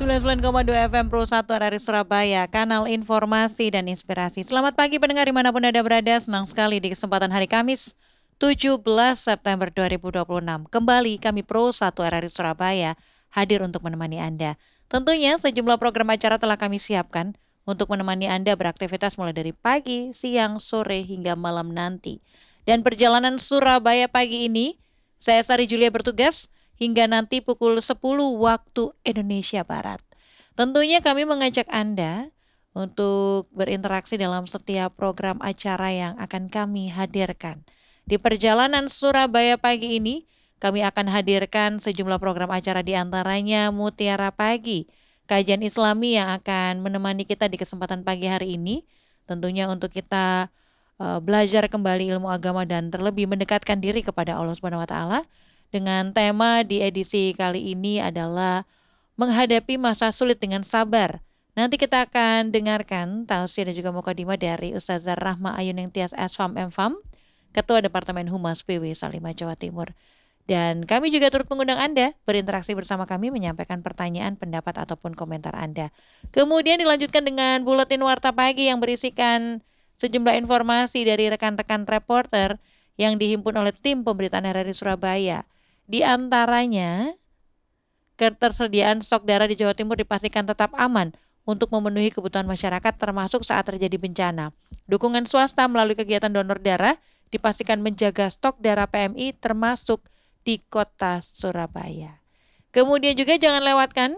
99,2 FM Pro 1 RRI Surabaya, kanal informasi dan inspirasi. Selamat pagi pendengar dimanapun Anda berada, senang sekali di kesempatan hari Kamis 17 September 2026. Kembali kami Pro 1 RRI Surabaya hadir untuk menemani Anda. Tentunya sejumlah program acara telah kami siapkan untuk menemani Anda beraktivitas mulai dari pagi, siang, sore, hingga malam nanti. Dan perjalanan Surabaya pagi ini, saya Sari Julia bertugas hingga nanti pukul 10 waktu Indonesia Barat. Tentunya kami mengajak Anda untuk berinteraksi dalam setiap program acara yang akan kami hadirkan. Di perjalanan Surabaya pagi ini, kami akan hadirkan sejumlah program acara di antaranya Mutiara Pagi, kajian Islami yang akan menemani kita di kesempatan pagi hari ini. Tentunya untuk kita belajar kembali ilmu agama dan terlebih mendekatkan diri kepada Allah Subhanahu wa taala. Dengan tema di edisi kali ini adalah menghadapi masa sulit dengan sabar. Nanti kita akan dengarkan tausiah dan juga mukadimah dari Ustazah Rahma Ayuning Tias Asham MFAM, Ketua Departemen Humas PW Salimah Jawa Timur. Dan kami juga turut mengundang Anda berinteraksi bersama kami, menyampaikan pertanyaan, pendapat, ataupun komentar Anda. Kemudian dilanjutkan dengan buletin warta pagi yang berisikan sejumlah informasi dari rekan-rekan reporter yang dihimpun oleh tim pemberitaan RRI Surabaya. Di antaranya, ketersediaan stok darah di Jawa Timur dipastikan tetap aman untuk memenuhi kebutuhan masyarakat termasuk saat terjadi bencana. Dukungan swasta melalui kegiatan donor darah dipastikan menjaga stok darah PMI termasuk di kota Surabaya. Kemudian juga jangan lewatkan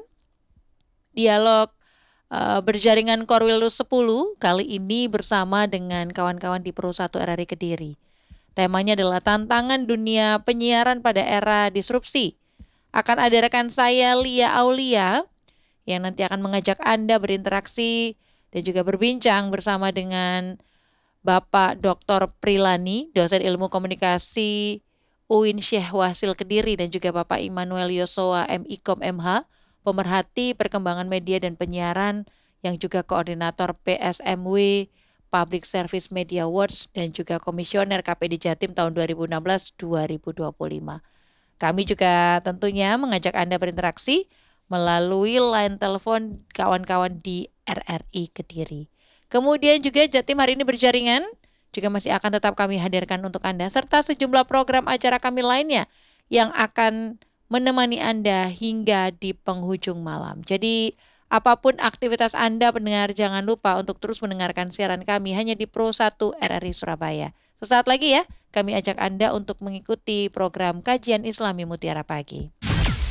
dialog berjaringan Korwilus 10 kali ini bersama dengan kawan-kawan di Pro 1 RRI Kediri. Temanya adalah tantangan dunia penyiaran pada era disrupsi. Akan ada rekan saya Lia Aulia yang nanti akan mengajak Anda berinteraksi dan juga berbincang bersama dengan Bapak Dr. Prilani, dosen ilmu komunikasi UIN Syekh Wasil Kediri, dan juga Bapak Immanuel Yosowa MIKOM MH, pemerhati perkembangan media dan penyiaran yang juga koordinator PSMW Public Service Media Awards dan juga komisioner KPD Jatim tahun 2016-2025. Kami juga tentunya mengajak Anda berinteraksi melalui line telepon kawan-kawan di RRI Kediri. Kemudian juga Jatim hari ini berjaringan juga masih akan tetap kami hadirkan untuk Anda serta sejumlah program acara kami lainnya yang akan menemani Anda hingga di penghujung malam. Jadi apapun aktivitas Anda pendengar, jangan lupa untuk terus mendengarkan siaran kami hanya di Pro 1 RRI Surabaya. Sesaat lagi ya, kami ajak Anda untuk mengikuti program Kajian Islami Mutiara Pagi.